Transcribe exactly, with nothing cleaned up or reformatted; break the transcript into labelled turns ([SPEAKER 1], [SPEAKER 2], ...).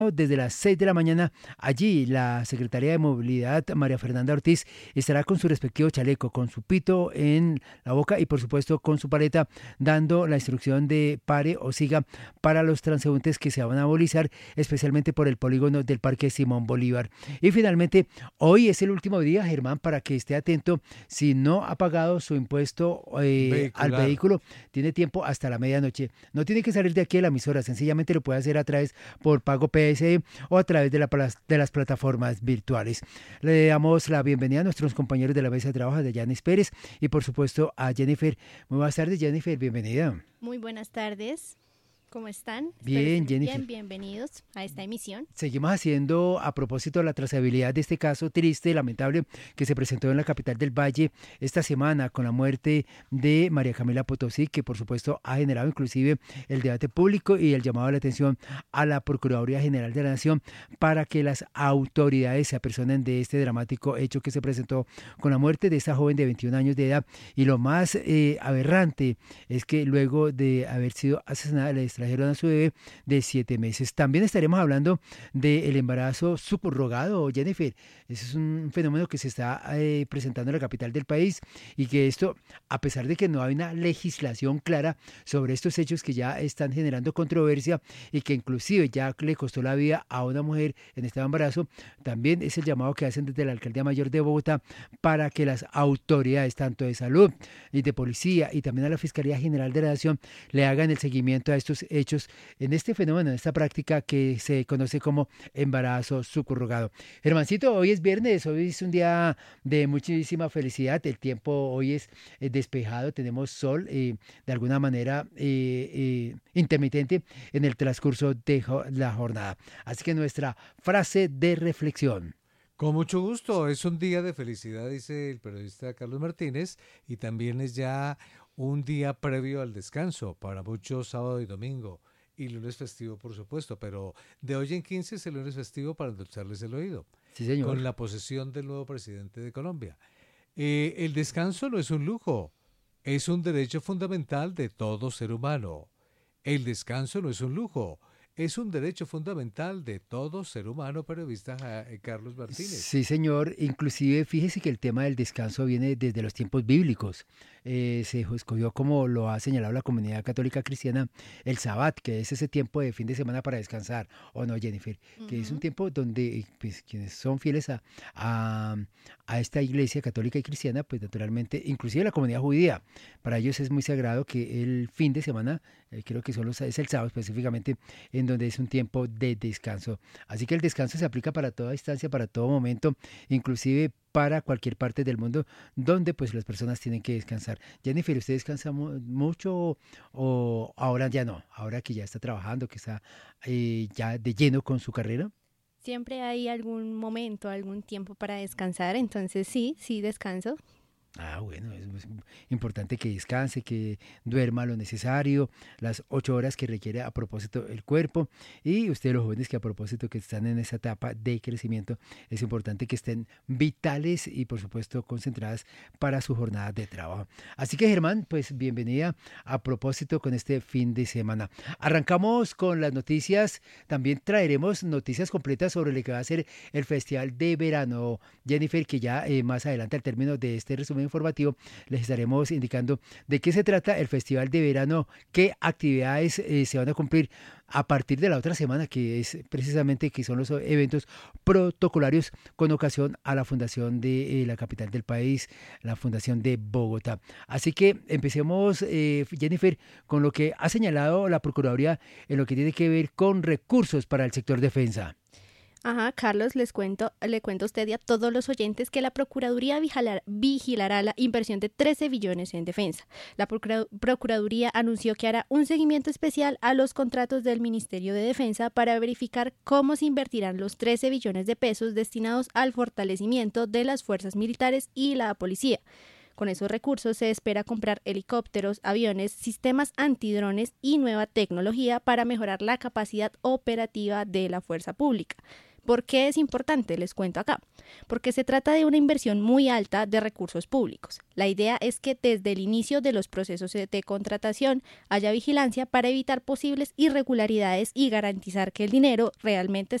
[SPEAKER 1] desde las seis de la mañana. Allí la secretaria de Movilidad, María Fernanda Ortiz, estará con su respectivo chaleco, con su pito en la boca y por supuesto con su paleta, dando la instrucción de pare o siga para los transeúntes que se van a movilizar, especialmente por el polígono del Parque Simón Bolívar. Y finalmente, hoy es el último día, Germán, para que esté atento. Si no ha pagado su impuesto eh, al vehículo, tiene tiempo hasta la medianoche. No tiene que salir de aquí a la emisora, sencillamente lo puede hacer a través por Pago P S o a través de, la, de las plataformas virtuales. Le damos la bienvenida a nuestros compañeros de la mesa de trabajo, de Yanis Pérez, y por supuesto a Jennifer. Muy buenas tardes, Jennifer, bienvenida.
[SPEAKER 2] Muy buenas tardes. ¿Cómo están?
[SPEAKER 1] Bien, Jennifer.
[SPEAKER 2] Bien, bienvenidos a esta emisión.
[SPEAKER 1] Seguimos haciendo a propósito de la trazabilidad de este caso triste, lamentable, que se presentó en la capital del Valle esta semana con la muerte de María Camila Potosí, que por supuesto ha generado inclusive el debate público y el llamado a la atención a la Procuraduría General de la Nación para que las autoridades se apersonen de este dramático hecho que se presentó con la muerte de esta joven de veintiún años de edad. Y lo más eh, aberrante es que luego de haber sido asesinada, le trajeron a su bebé de siete meses. También estaremos hablando del embarazo subrogado, Jennifer. Ese es un fenómeno que se está eh, presentando en la capital del país y que esto, a pesar de que no hay una legislación clara sobre estos hechos que ya están generando controversia y que inclusive ya le costó la vida a una mujer en este embarazo, también es el llamado que hacen desde la Alcaldía Mayor de Bogotá para que las autoridades, tanto de salud y de policía y también a la Fiscalía General de la Nación, le hagan el seguimiento a estos hechos en este fenómeno, en esta práctica que se conoce como embarazo subrogado. Germancito, hoy es viernes, hoy es un día de muchísima felicidad, el tiempo hoy es eh, despejado, tenemos sol eh, de alguna manera eh, eh, intermitente en el transcurso de jo- la jornada. Así que nuestra frase de reflexión.
[SPEAKER 3] Con mucho gusto, es un día de felicidad, dice el periodista Carlos Martínez, y también es ya un día previo al descanso, para muchos sábado y domingo, y lunes festivo por supuesto, pero de hoy en quince es el lunes festivo para endulzarles el oído,
[SPEAKER 1] Sí, señor.
[SPEAKER 3] con la posesión del nuevo presidente de Colombia. Eh, el descanso no es un lujo, es un derecho fundamental de todo ser humano. El descanso no es un lujo, es un derecho fundamental de todo ser humano, periodista Ja- eh, Carlos Martínez.
[SPEAKER 1] Sí, señor. Inclusive, fíjese que el tema del descanso viene desde los tiempos bíblicos. Eh, se escogió, como lo ha señalado la comunidad católica cristiana, el Sabbat, que es ese tiempo de fin de semana para descansar, ¿o no, Jennifer? Que es un
[SPEAKER 2] Ujú.
[SPEAKER 1] tiempo donde pues, quienes son fieles a, a, a esta iglesia católica y cristiana, pues naturalmente, inclusive la comunidad judía, para ellos es muy sagrado que el fin de semana, eh, creo que solo es el sábado específicamente, en donde es un tiempo de descanso. Así que el descanso se aplica para toda instancia, para todo momento, inclusive para cualquier parte del mundo donde pues las personas tienen que descansar. Jennifer, ¿usted descansa mu- mucho o ahora ya no? Ahora que ya está trabajando, que está eh, ya de lleno con su carrera.
[SPEAKER 2] Siempre hay algún momento, algún tiempo para descansar, entonces sí, sí descanso.
[SPEAKER 1] Ah, bueno, es muy importante que descanse, que duerma lo necesario, las ocho horas que requiere a propósito el cuerpo. Y ustedes los jóvenes que a propósito que están en esa etapa de crecimiento, es importante que estén vitales y por supuesto concentradas para su jornada de trabajo. Así que Germán, pues bienvenida a propósito con este fin de semana. Arrancamos con las noticias, también traeremos noticias completas sobre lo que va a ser el Festival de Verano. Jennifer, que ya eh, más adelante al término de este resumen informativo les estaremos indicando de qué se trata el Festival de Verano, qué actividades eh, se van a cumplir a partir de la otra semana, que es precisamente que son los eventos protocolarios con ocasión a la fundación de eh, la capital del país, la fundación de Bogotá. Así que empecemos, eh, Jennifer, con lo que ha señalado la Procuraduría en lo que tiene que ver con recursos para el sector defensa.
[SPEAKER 2] Ajá, Carlos, les cuento, le cuento a usted y a todos los oyentes que la Procuraduría vigilar- vigilará la inversión de trece billones en defensa. La Procura- Procuraduría anunció que hará un seguimiento especial a los contratos del Ministerio de Defensa para verificar cómo se invertirán los trece billones de pesos destinados al fortalecimiento de las fuerzas militares y la policía. Con esos recursos se espera comprar helicópteros, aviones, sistemas antidrones y nueva tecnología para mejorar la capacidad operativa de la fuerza pública. ¿Por qué es importante? Les cuento acá. Porque se trata de una inversión muy alta de recursos públicos. La idea es que desde el inicio de los procesos de contratación haya vigilancia para evitar posibles irregularidades y garantizar que el dinero realmente